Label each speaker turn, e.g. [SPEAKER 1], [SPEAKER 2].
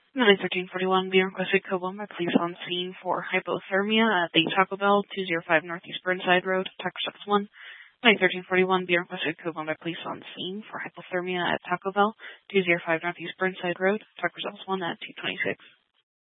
[SPEAKER 1] 91341, being requested code 1 by police on scene for hypothermia at the Taco Bell, 205 Northeast Burnside Road, Texas 1. 91341, being requested code 1 by police on scene for hypothermia at Taco Bell, 205 Northeast Burnside Road, Texas 1 at 226.